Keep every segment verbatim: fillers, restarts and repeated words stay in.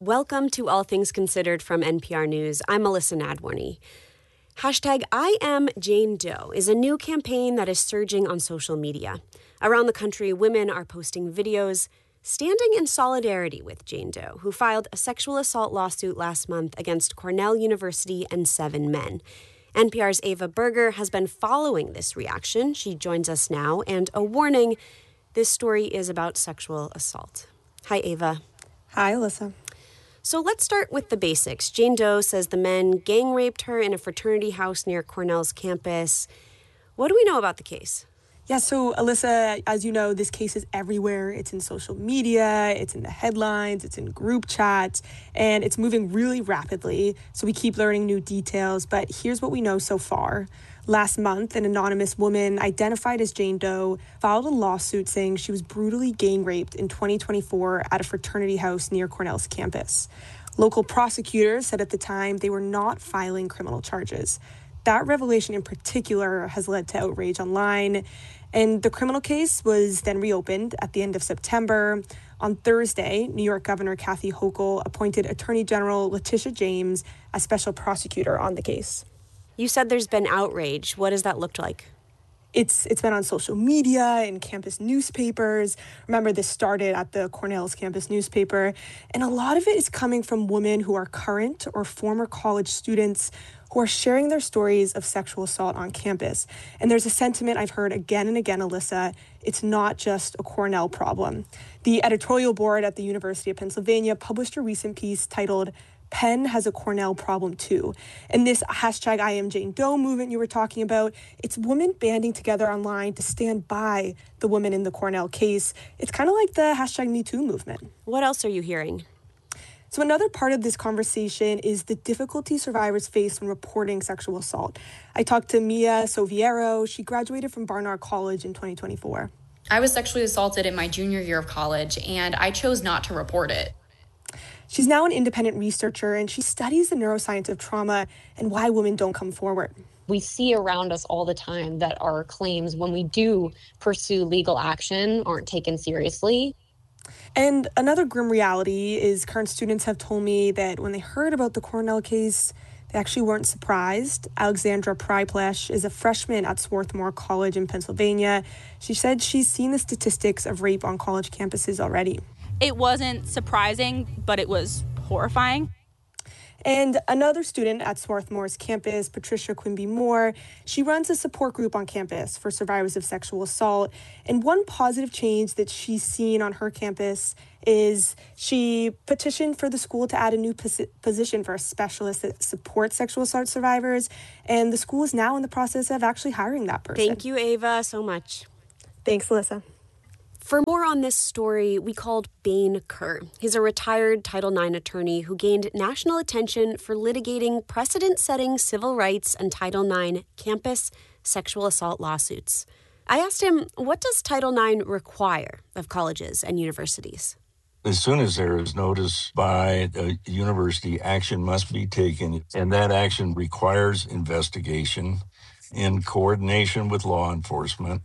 Welcome to All Things Considered from N P R News. I'm Melissa Nadworny. Hashtag I am Jane Doe is a new campaign that is surging on social media. Around the country, women are posting videos standing in solidarity with Jane Doe, who filed a sexual assault lawsuit last month against Cornell University and seven men. N P R's Ava Berger has been following this reaction. She joins us now, and a warning, this story is about sexual assault. Hi, Ava. Hi, Alyssa. So let's start with the basics. Jane Doe says the men gang raped her in a fraternity house near Cornell's campus. What do we know about the case? Yeah, so Alyssa, as you know, this case is everywhere. It's in social media, it's in the headlines, it's in group chats, and it's moving really rapidly. So we keep learning new details, but here's what we know so far. Last month, an anonymous woman identified as Jane Doe filed a lawsuit saying she was brutally gang raped in twenty twenty-four at a fraternity house near Cornell's campus. Local prosecutors said at the time they were not filing criminal charges. That revelation in particular has led to outrage online, and the criminal case was then reopened at the end of September. On Thursday, New York Governor Kathy Hochul appointed Attorney General Letitia James as special prosecutor on the case. You said there's been outrage. What does that look like? It's it's been on social media and campus newspapers. Remember, this started at the Cornell's campus newspaper. And a lot of it is coming from women who are current or former college students who are sharing their stories of sexual assault on campus. And there's a sentiment I've heard again and again, Alyssa, it's not just a Cornell problem. The editorial board at the University of Pennsylvania published a recent piece titled Penn has a Cornell problem too. And this hashtag I am Jane Doe movement you were talking about, it's women banding together online to stand by the women in the Cornell case. It's kind of like the hashtag Me Too movement. What else are you hearing? So another part of this conversation is the difficulty survivors face when reporting sexual assault. I talked to Mia Soviero. She graduated from Barnard College in twenty twenty-four. I was sexually assaulted in my junior year of college, and I chose not to report it. She's now an independent researcher, and she studies the neuroscience of trauma and why women don't come forward. We see around us all the time that our claims, when we do pursue legal action, aren't taken seriously. And another grim reality is current students have told me that when they heard about the Cornell case, they actually weren't surprised. Alexandra Pryplesh is a freshman at Swarthmore College in Pennsylvania. She said she's seen the statistics of rape on college campuses already. It wasn't surprising, but it was horrifying. And another student at Swarthmore's campus, Patricia Quimby Moore, she runs a support group on campus for survivors of sexual assault. And one positive change that she's seen on her campus is she petitioned for the school to add a new posi- position for a specialist that supports sexual assault survivors. And the school is now in the process of actually hiring that person. Thank you, Ava, so much. Thanks, Alyssa. For more on this story, we called Bain Kerr. He's a retired Title nine attorney who gained national attention for litigating precedent-setting civil rights and Title nine campus sexual assault lawsuits. I asked him, what does Title nine require of colleges and universities? As soon as there is notice by the university, action must be taken, and that action requires investigation in coordination with law enforcement.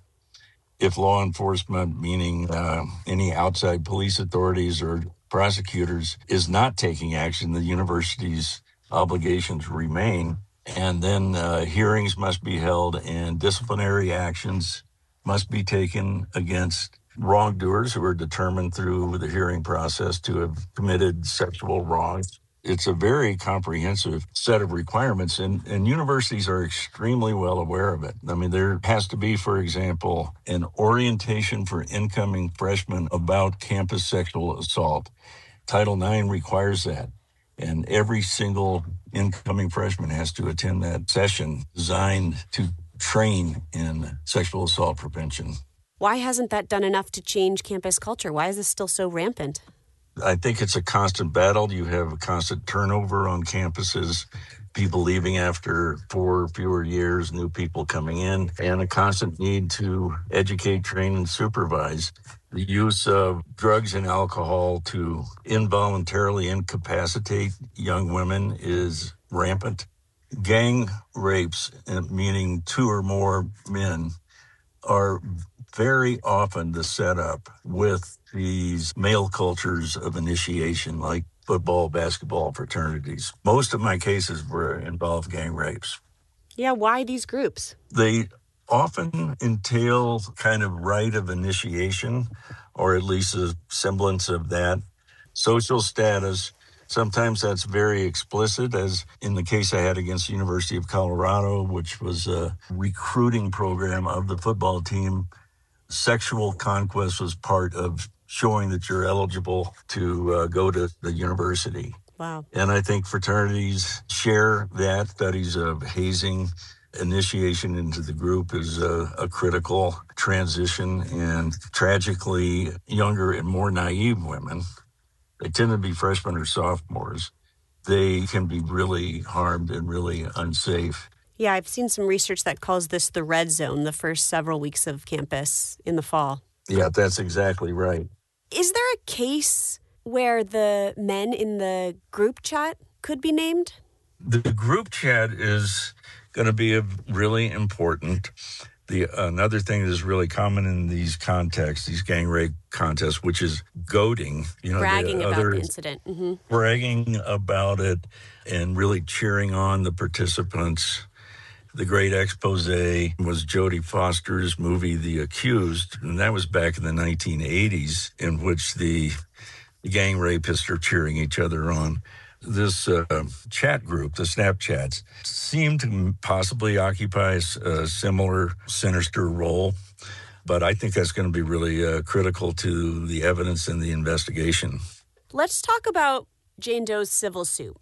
If law enforcement, meaning uh, any outside police authorities or prosecutors, is not taking action, the university's obligations remain. And then uh, hearings must be held and disciplinary actions must be taken against wrongdoers who are determined through the hearing process to have committed sexual wrongs. It's a very comprehensive set of requirements, and, and universities are extremely well aware of it. I mean, there has to be, for example, an orientation for incoming freshmen about campus sexual assault. Title nine requires that, and every single incoming freshman has to attend that session designed to train in sexual assault prevention. Why hasn't that done enough to change campus culture? Why is this still so rampant? I think it's a constant battle. You have a constant turnover on campuses, people leaving after four or fewer years, new people coming in, and a constant need to educate, train, and supervise. The use of drugs and alcohol to involuntarily incapacitate young women is rampant. Gang rapes, meaning two or more men, are very often the setup with these male cultures of initiation, like football, basketball fraternities. Most of my cases were involved gang rapes. Yeah, why these groups? They often entail kind of rite of initiation, or at least a semblance of that. Social status, sometimes that's very explicit, as in the case I had against the University of Colorado, which was a recruiting program of the football team. Sexual conquest was part of showing that you're eligible to uh, go to the university. Wow. And I think fraternities share that. Studies of hazing, initiation into the group is a, a critical transition. And tragically, younger and more naive women, they tend to be freshmen or sophomores, they can be really harmed and really unsafe. Yeah, I've seen some research that calls this the red zone, the first several weeks of campus in the fall. Yeah, that's exactly right. Is there a case where the men in the group chat could be named? The group chat is going to be a really important. The another thing that is really common in these contexts, these gang rape contests, which is goading. You know, bragging the about other, the incident. Mm-hmm. Bragging about it and really cheering on the participants. The great expose was Jodie Foster's movie, The Accused, and that was back in the nineteen eighties, in which the, the gang rapists are cheering each other on. This uh, chat group, the Snapchats, seemed to possibly occupy a similar sinister role, but I think that's going to be really uh, critical to the evidence and the investigation. Let's talk about Jane Doe's civil suit.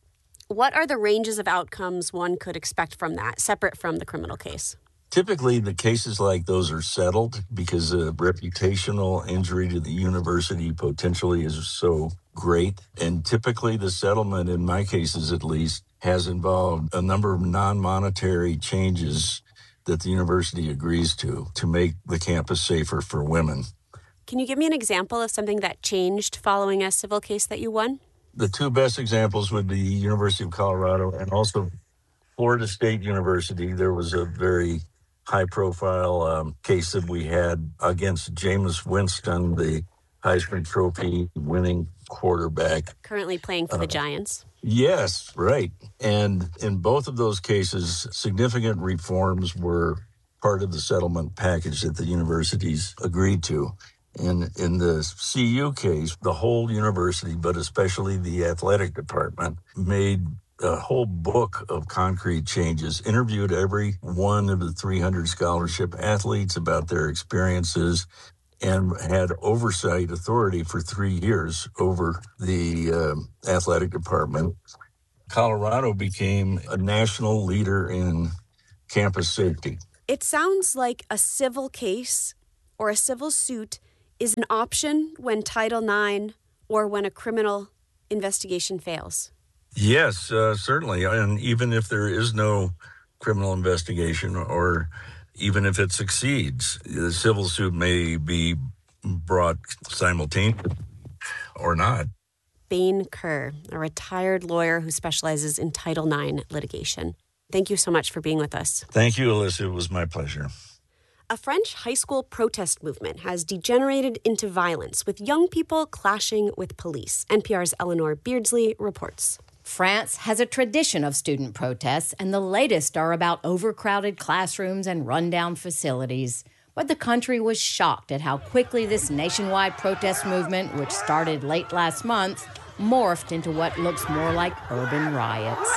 What are the ranges of outcomes one could expect from that, separate from the criminal case? Typically, the cases like those are settled because a reputational injury to the university potentially is so great. And typically, the settlement, in my cases at least, has involved a number of non-monetary changes that the university agrees to, to make the campus safer for women. Can you give me an example of something that changed following a civil case that you won? The two best examples would be University of Colorado and also Florida State University. There was a very high-profile um, case that we had against Jameis Winston, the Heisman Trophy winning quarterback. Currently playing for uh, the Giants. Yes, right. And in both of those cases, significant reforms were part of the settlement package that the universities agreed to. And in the C U case, the whole university, but especially the athletic department, made a whole book of concrete changes, interviewed every one of the three hundred scholarship athletes about their experiences, and had oversight authority for three years over the uh, athletic department. Colorado became a national leader in campus safety. It sounds like a civil case or a civil suit is an option when Title nine or when a criminal investigation fails. Yes, uh, certainly. And even if there is no criminal investigation or even if it succeeds, the civil suit may be brought simultaneously or not. Bain Kerr, a retired lawyer who specializes in Title nine litigation. Thank you so much for being with us. Thank you, Alyssa. It was my pleasure. A French high school protest movement has degenerated into violence, with young people clashing with police. N P R's Eleanor Beardsley reports. France has a tradition of student protests, and the latest are about overcrowded classrooms and rundown facilities. But the country was shocked at how quickly this nationwide protest movement, which started late last month, morphed into what looks more like urban riots.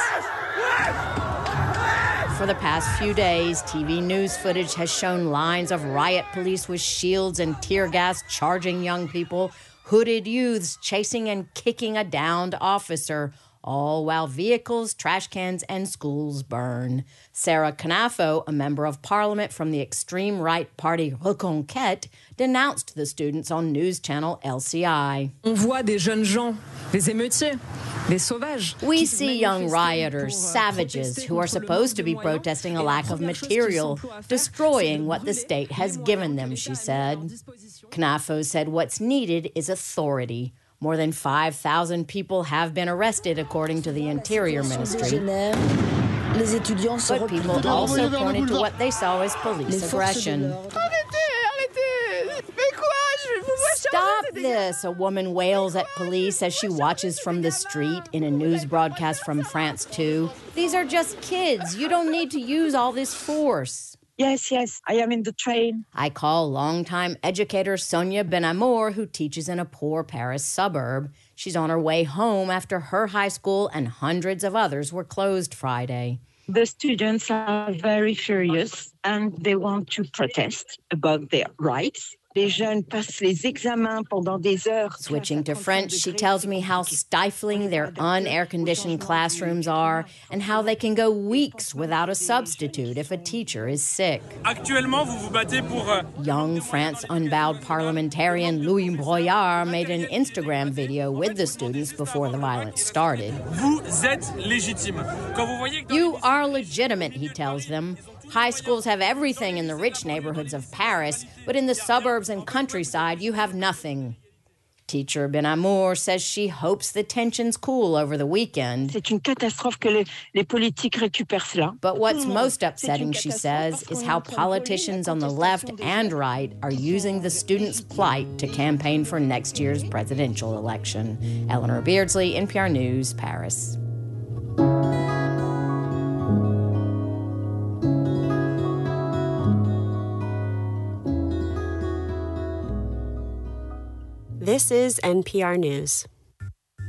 For the past few days, T V news footage has shown lines of riot police with shields and tear gas charging young people, hooded youths chasing and kicking a downed officer, all while vehicles, trash cans, and schools burn. Sarah Knafo, a member of parliament from the extreme right party Reconquête, denounced the students on news channel L C I. On voit des jeunes gens, des émeutiers, des sauvages. We see young rioters, savages, who are supposed to be protesting a lack of material, destroying what the state has given them, she said. Knafo said what's needed is authority. More than five thousand people have been arrested, according to the Interior Ministry. But people also pointed to what they saw as police aggression. Stop this? A woman wails at police as she watches from the street in a news broadcast from France two. These are just kids. You don't need to use all this force. Yes, yes, I am in the train. I call longtime educator Sonia Benamour, who teaches in a poor Paris suburb. She's on her way home after her high school and hundreds of others were closed Friday. The students are very furious and they want to protest about their rights. Les jeunes passent les examens pendant des heures. Switching to French, she tells me how stifling their un-air-conditioned classrooms are and how they can go weeks without a substitute if a teacher is sick. Actuellement, vous vous battez pour... Young France Unbowed parliamentarian Louis Broyard made an Instagram video with the students before the violence started. Vous êtes légitime. Quand vous voyez que... You are legitimate, he tells them. High schools have everything in the rich neighborhoods of Paris, but in the suburbs and countryside, you have nothing. Teacher Benamour says she hopes the tensions cool over the weekend. C'est une catastrophe que les, les politiques récupèrent cela. But what's most upsetting, she says, is how politicians on the left and right are using the students' plight to campaign for next year's presidential election. Eleanor Beardsley, N P R News, Paris. This is N P R News.